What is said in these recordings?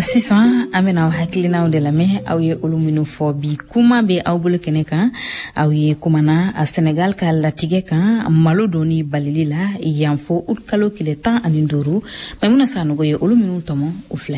sisan an bena hakilinaw de lamɛn aw ye olu minnu fɔ bi kuma be aw bolo kɛnɛ kan aw ye kumana a Senegal ka latigɛ kan malo doni balili la yan fo août kalo 15 Maimuna Sanogo ye olu minnu tɔmɔ o filɛ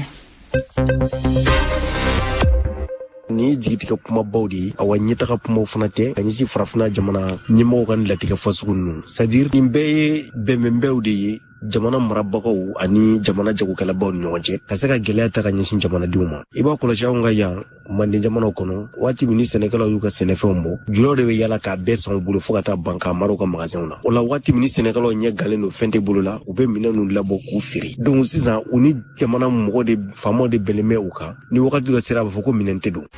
ni jigitigɛ kumabaw de awa ɲɛtaga kumaw fana tɛ ka ɲɛsi farafina jamana ɲɛmɔgɔw ka latigɛ fasugu ninnu c'est-à-dire nin bɛɛ ye bɛnbɛnbɛnw de ye jamana marabagaw ani jamana jagokɛlabaw ni ɲɔgɔn cɛ ka se ka gɛlɛya ta ka ɲɛsin jamanadenw ma i b'a kɔlɔsi anw ka yan manden jamanaw kɔnɔ waati min ni sɛnɛkɛlaw y'u ka sɛnɛfɛnw bɔ julaw de bɛ yala k'a bɛɛ san u bolo fo ka taa ban k'a mara u ka magasinw na o la waati min ni sɛnɛkɛlaw ɲɛ galen don fɛn tɛ bolo la u bɛ minɛn ninnu labɔ k'u feere donc sisan u ni jamana mɔgɔ de faamaw de bɛnlen bɛ u kan ni wagati dɔ sera a b'a fɔ ko minɛn tɛ don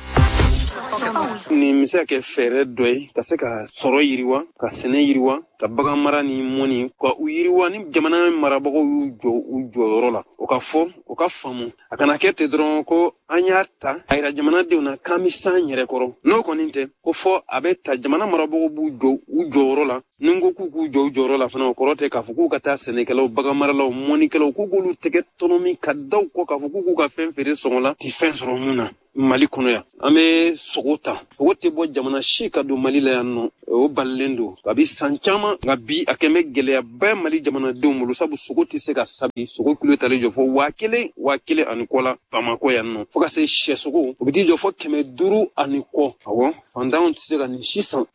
ni misa kɛ fɛɛrɛ dɔ ye ka se ka sɔrɔ yiriwa ka sɛnɛ yiriwa ka bagan mara ni mɔni ka u yiriwa ni jamana marabagaw y'u jɔ u jɔyɔrɔ la o ka fɔ o ka faamu a kana kɛ ten dɔrɔn ko an y'a ta a yira jamanadenw na k'an bɛ san yɛrɛ kɔrɔ n'o kɔni tɛ ko fɔ a bɛ ta jamana marabagaw b'u jɔ u jɔyɔrɔ la ni ko k'u jɔ u jɔyɔrɔ la fana o kɔrɔ tɛ k'a fɔ k'u ka taa sɛnɛkɛlaw bagan maralaw mɔnikɛlaw k'u k'olu tɛgɛ tɔnɔ min ka daw kɔ k'a fɔ k'u ka fɛn feere sɔngɔ la ti fɛn sɔrɔ mun na Mali kɔnɔ yan an bɛ sogo ta sogo tɛ bɔ jamana si ka don Mali la yan nɔ o balilen don a bɛ san caman nka bi a kɛn bɛ gɛlɛyaba Mali jamanadenw bolo sabu sogo tɛ se ka sabi sogo kilo talen jɔ fɔ 1,000 ani kɔ la Bamako yan nɔ fo ka se sɛ sogo o bɛ t'i jɔ fɔ 500 ani kɔ awɔ fantanw tɛ se ka nin si san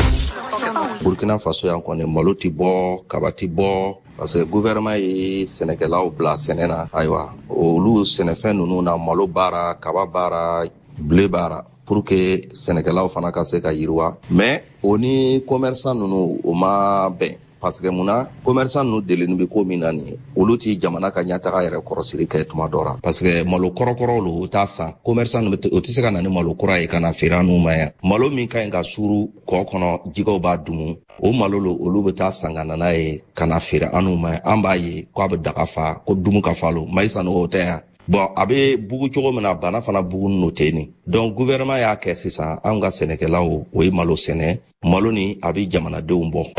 Burkina Faso yan kɔni malo ti bɔ kaba ti bɔ parce que gouvernement ye sɛnɛkɛlaw bila sɛnɛ na ayiwa olu sɛnɛfɛn ninnu na malo baara kaba baara blé baara pour que sɛnɛkɛlaw fana ka se ka yiriwa mais o ni commerçant ninnu o ma bɛn parce que muna commerçant ninnu deleni bɛ ko min na nin olu ti jamana ka ɲɛtaga yɛrɛ kɔrɔsiri kɛ tuma dɔ la parce que malo kɔrɔkɔrɔw lo o t'a san commerçant ninnu o tɛ se ka na ni malo kura ye ka na feere an'u ma yan malo min ka ɲi ka suru kɔ kɔnɔ jɛgɛw b'a dumu o malo lo olu bɛ taa san ka na n'a ye ka na feere an'u ma yan an b'a ye k'a bɛ daga fa ko dumu ka falo mayi sanogo o tɛ yan bon a bɛ bugu cogo min na bana fana bugu n'o tɛ nin donc gouvernement y'a kɛ sisan an ka sɛnɛkɛlaw o ye malo sɛnɛ malo ni a bɛ jamanadenw bɔ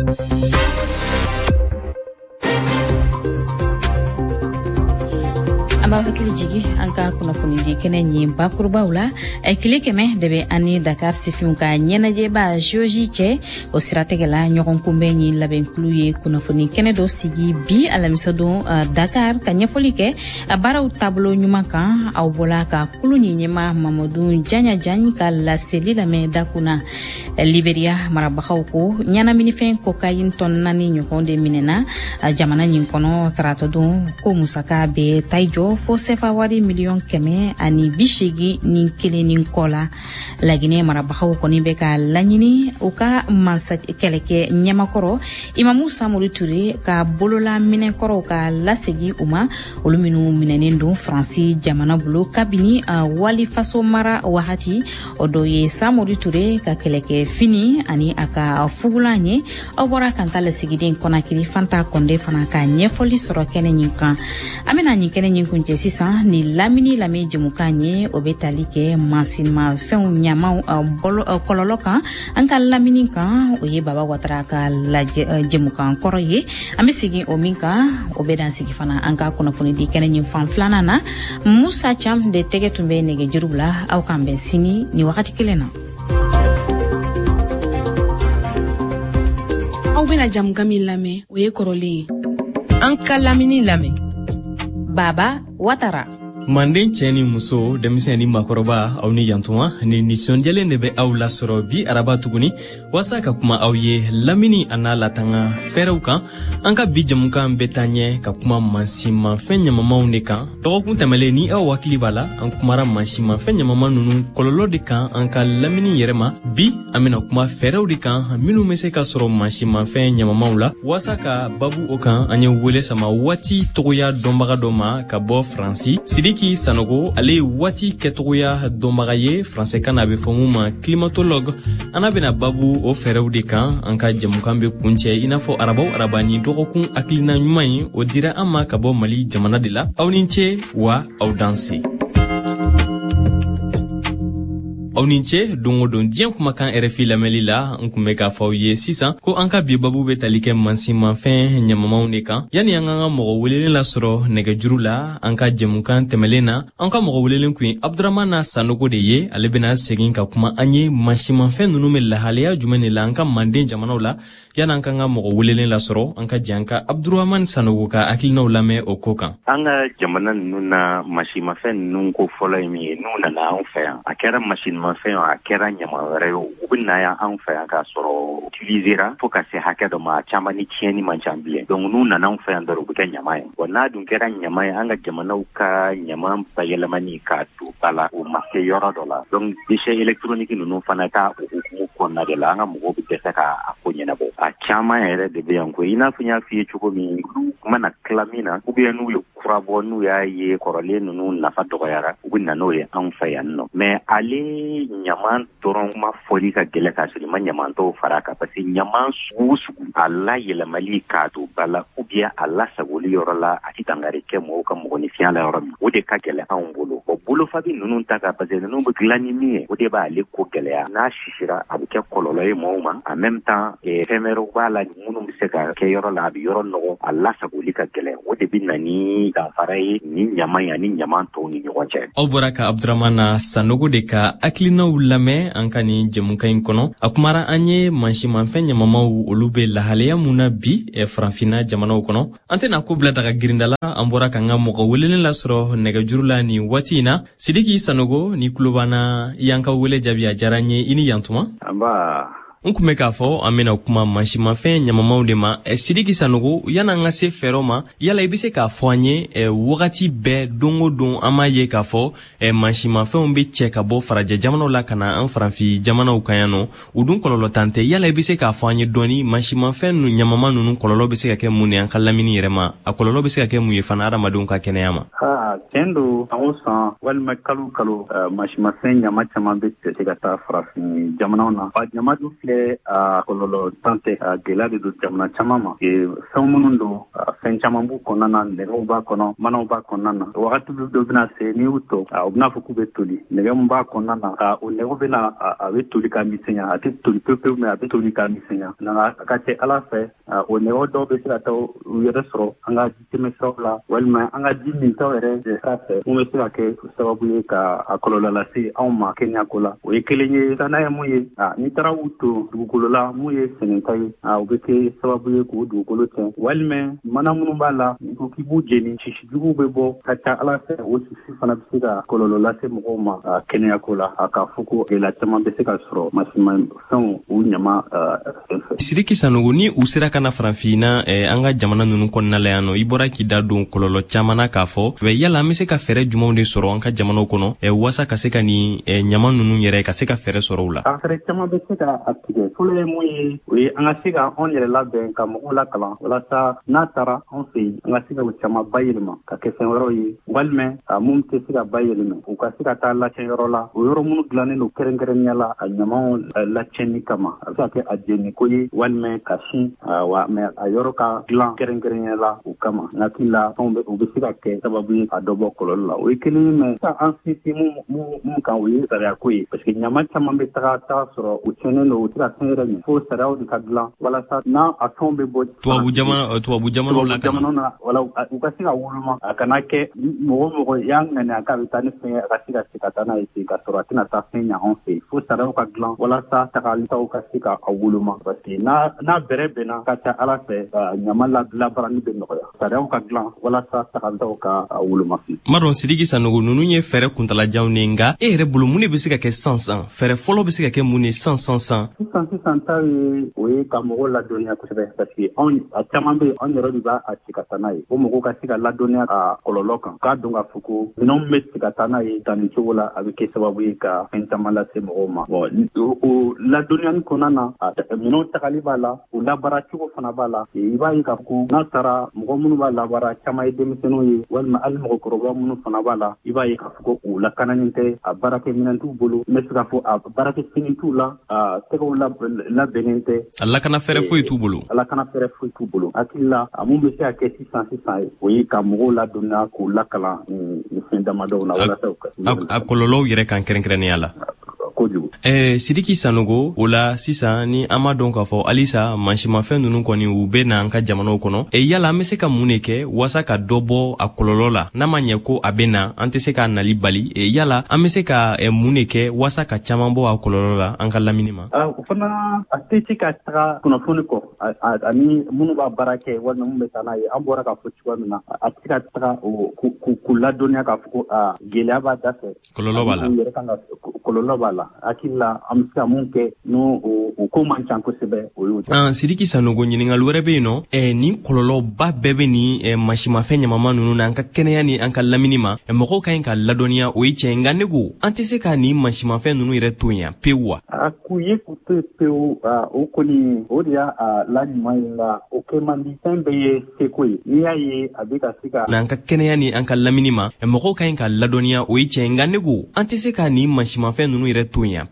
Aba hakili jigi an ka kunnafoni di kɛnɛ ɲin bakurubaw la tile 100 de bɛ ani Dakar sifinw ka ɲɛnajɛba Joji cɛ o siratigɛ la ɲɔgɔn kunbɛn ɲin labɛnkulu ye kunnafoni kɛnɛ dɔ sigi bi alamisa don Dakar ka ɲɛfɔli kɛ a baaraw taabolo ɲuman kan aw bɔla ka kulu ɲɛɲɛma Mamadou Janyajan ka laseli lamɛn dakuna Liberia marabagaw ko ɲɛnaminifɛn cocaïne tɔn 4 ɲɔgɔn de minɛna jamana ɲin kɔnɔ tarata don ko musaka bɛ taijɔ fo sefa wari $180 ni kelen ni kɔ la Laginɛ marabagaw kɔni bɛ ka laɲini u ka mansa kɛlɛkɛ ɲɛmakɔrɔ Imamu Samori Ture ka bolola minɛnkɔrɔw ka lasegi u ma olu minnu minɛnen don Faransi jamana bolo kabini wali faso mara wagati o dɔ ye Samori Ture ka kɛlɛkɛ fini ani a ka fugulan ye aw bɔra kan ka lasigiden Konakiri Fanta Konde fana ka ɲɛfɔli sɔrɔ kɛnɛ ɲin kan an bɛna ɲin kɛnɛ ɲin kun cɛ sisan ni lamini lamɛ jɛmukan ye o bɛ tali kɛ mansinma fɛnw ɲamaw kɔlɔlɔ kan an ka lamini kan o ye Baba Watara ka jɛmukan kɔrɔ ye an bɛ segin o min kan o bɛ dan sigi fana an ka kunnafoni di kɛnɛ ɲin fan filanan na Musa Cham de tɛgɛ tun bɛ nɛgɛjuru la aw kan bɛn sini ni wagati kelen na aw bɛna jamukan min lamɛn o ye kɔrɔlen ye an ka lamini lamɛn Baba Watara Manden cɛ ni muso denmisɛn ni makɔrɔba aw ni yantuma ni nisɔndiyalen de bɛ aw lasɔrɔ bi araba tuguni wasa ka kuma aw ye lamini ana latanga fɛrɛw kan an ka bi jamukan bɛ taa ɲɛ ka kuma mansinmafɛn ɲamamanw de kan dɔgɔkun tɛmɛlen ni aw hakili b'a la an kumara mansinmafɛn ɲamama ninnu kɔlɔlɔ de kan an ka lamini yɛrɛ ma bi an bɛna kuma fɛrɛw de kan minnu bɛ se ka sɔrɔ mansinmafɛn ɲamamanw la wasa ka babu o kan an ye wele sama waati tɔgɔya dɔnbaga dɔ ma ka bɔ Faransi Sidiki Sanogo ale ye waati kɛtɔgɔya dɔnbaga ye faransɛkan na a bɛ fɔ mun ma climatologue an bɛna babu o fɛrɛw de kan an ka jamukan bɛ kuncɛ i n'a fɔ araba ni dɔgɔkun hakilina ɲuman ye o dira an ma ka bɔ Mali jamana de la aw ni ce wa aw danse aw ni ce dongo don diɲɛ kumakan RFI lamɛnli la n kun bɛ k'a fɔ aw ye sisan ko an ka bi babu bɛ tali kɛ mansinmafɛn ɲamamanw de kan yani an ka mɔgɔ welelen lasɔrɔ nɛgɛjuru la an ka jɛmukan tɛmɛlen na an ka mɔgɔ welelen kun ye Abdramana Sanogo de ye ale bɛna segin ka kuma an ye mansinmafɛn ninnu bɛ lahalaya jumɛn de la an ka manden jamanaw la yani an ka mɔgɔ welelen lasɔrɔ an ka jɛ an ka Abdramana Sanogo ka hakilinaw lamɛn o ko kan. An ka jamana ninnu na mansinmafɛn ninnu ko fɔlɔ ye min ye n'u nana anw fɛ yan a kɛra mansinmafɛn a kɛra ɲama wɛrɛ ye u bɛ na yan anw fɛ yan k'a sɔrɔ utilisera fo ka se hakɛ dɔ ma a caman ni tiɲɛni man ca bilen donc n'u nana anw fɛ yan dɔrɔn u bɛ kɛ ɲama ye bon n'a dun kɛra ɲama ye an ka jamanaw ka ɲama bayɛlɛmani k'a don ba la o ma se yɔrɔ dɔ la donc déchets électroniques ninnu fana ta o hukumu kɔnɔna de la an ka mɔgɔw bɛ dɛsɛ k'a ko ɲɛnabɔ a caman yɛrɛ de bɛ yan ko i n'a fɔ n y'a f'i ye cogo min u mana tila min na ou bien n'u ye kura bɔ n'u y'a ye kɔrɔlen ninnu nafa dɔgɔyara u bɛ na n'o ye anw fɛ yan nɔ mais ale ɲaman dɔrɔn ma fɔli ka gɛlɛ k'a sɔrɔ i ma ɲaman tɔw fara kan parce que ɲaman sugu o sugu a layɛlɛmali k'a don ba la ou bien a lasagoli yɔrɔ la a tɛ dankari kɛ mɔgɔw ka mɔgɔninfinya la yɔrɔ min o de ka gɛlɛ anw bolo o bolofabi ninnu ta kan parce que ninnu bɛ dilan ni min ye o de b'ale ko gɛlɛya n'a sisira a bɛ kɛ kɔlɔlɔ ye mɔgɔw ma en même temps fɛn wɛrɛw b'a la minnu bɛ se ka kɛ yɔrɔ la a bɛ yɔrɔ nɔgɔ a lasagoli ka gɛlɛn o de bɛ na ni danfara ye ni ɲaman ye ani ɲaman tɔw ni ɲɔgɔn cɛ. Aw bɔra ka Abdramana Sanogo de ka hakilinaw lamɛn an ka nin jɛmukan in kɔnɔ a kumara an ye mansinmafɛn ɲamamaw olu bɛ lahalaya mun na bi farafinna jamanaw kɔnɔ an tɛna ko bila daga girinda la an bɔra k'an ka mɔgɔ welelen lasɔrɔ nɛgɛjuru la nin waati in na Sidiki Sanogo ni tulo b'an i y'an ka wele jaabi a diyara n ye i ni yantuma. N kun bɛ k'a fɔ an bɛna kuma mansinmafɛn ɲamamaw de ma Sidiki Sanogo yan'an ka se fɛɛrɛw ma yala i bɛ se k'a fɔ an ye wagati bɛɛ don o don an b'a ye k'a fɔ mansinmafɛnw bɛ cɛ ka bɔ farajɛ jamanaw la ka na an farafin jamanaw kan yan nɔ u dun kɔlɔlɔ tan tɛ yala i bɛ se k'a fɔ an ye dɔɔni mansinmafɛn ɲamama ninnu kɔlɔlɔ bɛ se ka kɛ mun ye an ka lamini yɛrɛ ma a kɔlɔlɔ bɛ se ka kɛ mun ye fana adamadenw ka kɛnɛya ma. Tiɲɛ don san o san walima kalo kalo mansinmafɛn ɲama caman bɛ se ka taa farafin jamanaw na ɲama dun filɛ kɔlɔlɔ tan tɛ a gɛlɛya de don jamana caman ma fɛn minnu don fɛn caman b'u kɔnɔna na nɛgɛw b'a kɔnɔ manaw b'a kɔnɔna na wagati dɔ bɛna se n'i y'u tɔ u bɛna fɔ k'u bɛ toli nɛgɛ min b'a kɔnɔna na o nɛgɛw bɛna a bɛ toli ka misɛnya a tɛ toli pewu mais a bɛ toli ka misɛnya nka a ka kɛ ala fɛ o nɛgɛw dɔw bɛ se ka taa u yɛrɛ sɔrɔ an ka ji tɛmɛsiraw la walima an ka ji min taw yɛrɛ sira fɛ mun bɛ se ka kɛ sababu ye ka a kɔlɔlɔ lase anw ma kɛnɛyako la o ye kelen ye n'a ye mun ye n'i taara u to dugukolo la mun ye sɛnɛta ye o bɛ kɛ sababu ye k'o dugukolo tiɲɛ walima mana minnu b'a la i ko k'i b'u jeni sisijuguw bɛ bɔ ka ca ala fɛ o sisi fana bɛ se ka kɔlɔlɔ lase mɔgɔw ma kɛnɛyako la a k'a fɔ ko gɛlɛya caman bɛ se ka sɔrɔ mansinmafɛnw u ɲama fɛ. Sidiki Sanogo ni u sera ka na farafinna an ka jamana ninnu kɔnɔna la yan nɔ i bɔra k'i da don kɔlɔlɔ caman na k'a fɔ yala an bɛ se ka fɛɛrɛ jumɛnw de sɔrɔ an ka jamanaw kɔnɔ walasa ka se ka nin ɲama ninnu yɛrɛ ka se ka fɛɛrɛ sɔrɔ u la. Fɛɛrɛ caman bɛ se ka tigɛ fɔlɔ ye mun ye o ye an ka se ka anw yɛrɛ labɛn ka mɔgɔw lakalan walasa n'a taara anw fɛ yen an ka se ka o caman bayɛlɛma ka kɛ fɛn wɛrɛw ye walima mun tɛ se ka bayɛlɛma u ka se ka taa lacɛn yɔrɔ la o yɔrɔ minnu dilannen don kɛrɛnkɛrɛnnenya la a ɲamaw lacɛnni kama a bɛ se ka kɛ a jɛnniko ye walima ka sin mais a yɔrɔ ka dilan kɛrɛnkɛrɛnnenya la o kama n hakili la u bɛ se ka kɛ sababu ye a dɔ bɔ kɔlɔlɔ la o ye kelen ye mais sisan an sinsin mun kan o ye sariyako ye parce que ɲama caman bɛ taga sɔrɔ u tiɲɛnen don u tɛ ka fɛn yɛrɛ ɲɛ fo sariyaw de ka dilan walasa n'a a fɛnw bɛ bɔ tubabu jamanaw la ka na wala u ka se ka woloma a kana kɛ mɔgɔ y'a ŋaniya k'a bɛ taa ni fɛn ye a ka se ka taa n'a ye ten ka sɔrɔ a tɛna taa fɛn ɲɛ anw fɛ yen fo sariyaw ka dilan walasa tagalitaw ka se ka woloma parce que n'a bɛrɛ bɛnna ka ca ala fɛ ɲama labarani bɛ nɔgɔya sariyaw ka dilan walasa tagalitaw ka woloma. Ma dɔn Sidiki Sanogo ninnu ye fɛɛrɛ kuntalajanw ne nka e yɛrɛ bolo mun de bɛ se ka kɛ sisan fɛɛrɛ fɔlɔ bɛ se ka kɛ mun ye sisan sisan ta ye o ye ka mɔgɔw ladɔnniya kosɛbɛ parce que a caman bɛ yen anw yɛrɛ de b'a ci ka taa n'a ye o mɔgɔw ka se ka ladɔnniya a kɔlɔlɔ kan k'a dɔn k'a fɔ ko minɛnw bɛ ci ka taa n'a ye danni cogo la a bɛ kɛ sababu ye ka fɛn caman lase mɔgɔw ma o ladɔnniyali kɔnɔna na minɛnw tagali b'a la o labaara cogo fana b'a la i b'a ye k'a fɔ ko n'a taara mɔgɔ minnu b'a labaara caman ye denmisɛnninw ye walima hali mɔgɔkɔrɔba minnu fana b'a la i b'a ye k'a fɔ ko u lakananin tɛ a baarakɛ minɛn t'u bolo n bɛ se k'a fɔ a baarakɛ fini t'u la tɛgɛw labɛnnen tɛ a lakana fɛɛrɛ foyi t'u bolo hakili la mun bɛ se ka kɛ sisan o ye ka mɔgɔw ladɔnniya k'u lakalan ni fɛn damadɔw la walasa a kɔlɔlɔw yɛrɛ kan kɛrɛnkɛrɛnnenya la ko kojugu. Sidiki Sanogo o la sisan ni an ma dɔn k'a fɔ halisa mansimafɛn ninnu kɔni u bɛ na an ka jamanaw kɔnɔ yala an bɛ se ka mun de kɛ walasa ka dɔ bɔ a kɔlɔlɔ la n'a ma ɲɛ ko a bɛ na an tɛ se k'a nali bali yala an bɛ se ka mun de kɛ walasa ka caman bɔ a kɔlɔlɔ la an ka lamini ma. O fana a tɛ se ka taga kunnafoni kɔ ani minnu b'a baara kɛ walima minnu bɛ taa n'a ye an bɔra k'a fɔ cogoya min na a tɛ se ka taga k'u ladɔnniya k'a fɔ ko gɛlɛya b'a da fɛ. Kɔlɔlɔ b'a la. Kɔlɔlɔ b'a la hakili la an bɛ se ka mun kɛ n'o ko man ca kosɛbɛ o y'o. Sidiki Sanogo ɲininkali wɛrɛ bɛ yen nɔ ni kɔlɔlɔba bɛɛ bɛ ni mansimafɛn ɲamama ninnu na an ka kɛnɛya ni an ka lamini ma mɔgɔw ka ɲi ka ladɔnniya o ye tiɲɛ nka ne ko an tɛ se ka ni mansimafɛn ninnu yɛrɛ to yan pewu wa. A k'u ye k'u to yen pewu o kɔni o de y'a la ɲuman ye nka o kɛ man di fɛn bɛɛ ye seko ye n'i y'a ye a bɛ ka se ka. n'an ka kɛnɛya ni an ka lamini ma mɔgɔw ka ɲi ka ladɔnniya o ye tiɲɛ nka ne ko an tɛ se ka ni mansimafɛn ninnu yɛrɛ to yan.